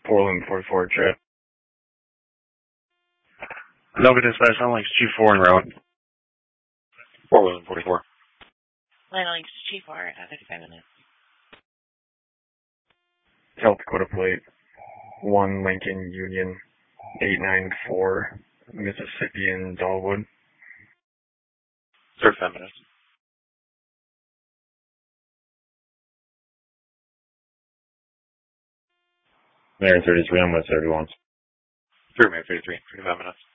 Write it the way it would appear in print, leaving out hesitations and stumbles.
Portland 44 trip. Nova Dispatch, I'm like Chief 4 in route. Portland 44. Line Links Chief R at 55 minutes. South Dakota plate 1 Lincoln Union 894 Mississippian Dogwood. 35 minutes. Mayor 33, I'm with 31. 3 Mayor 33, 35 minutes.